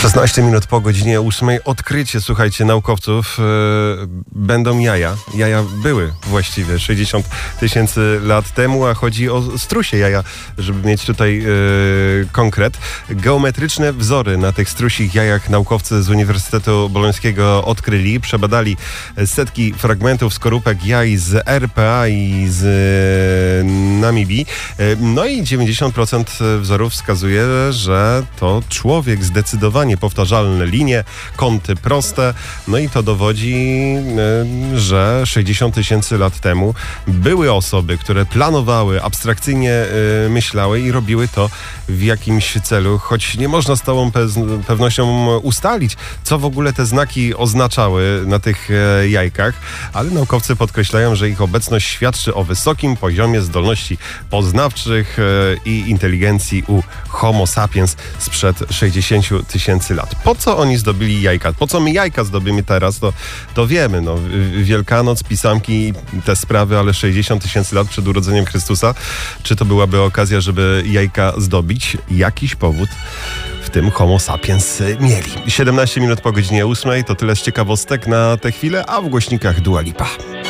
16 minut po godzinie 8. Odkrycie, słuchajcie, naukowców. Będą jaja. Jaja były właściwie 60 000 lat temu, a chodzi o strusie jaja, żeby mieć tutaj konkret. Geometryczne wzory na tych strusich jajach naukowcy z Uniwersytetu Bolońskiego odkryli. Przebadali setki fragmentów skorupek jaj z RPA i z Namibii. No i 90% wzorów wskazuje, że to człowiek. Zdecydowanie powtarzalne linie, kąty proste. No i to dowodzi, że 60 000 lat temu były osoby, które planowały, abstrakcyjnie myślały i robiły to w jakimś celu, choć nie można z całą pewnością ustalić, co w ogóle te znaki oznaczały na tych jajkach, ale naukowcy podkreślają, że ich obecność świadczy o wysokim poziomie zdolności poznawczych i inteligencji u Homo sapiens sprzed 60 000 lat. Po co oni zdobyli jajka? Po co my jajka zdobimy teraz? To wiemy. No, Wielkanoc, pisamki, te sprawy, ale 60 000 lat przed urodzeniem Chrystusa. Czy to byłaby okazja, żeby jajka zdobyć? Jakiś powód w tym Homo sapiens mieli. 17 minut po godzinie 8. To tyle z ciekawostek na tę chwilę, a w głośnikach Dua Lipa.